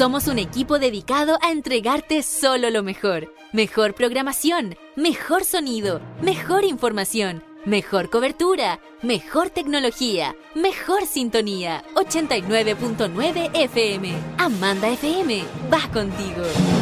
Somos un equipo dedicado a entregarte solo lo mejor. Mejor programación, mejor sonido, mejor información, mejor cobertura, mejor tecnología, mejor sintonía. 89.9 FM. Amanda FM, va contigo.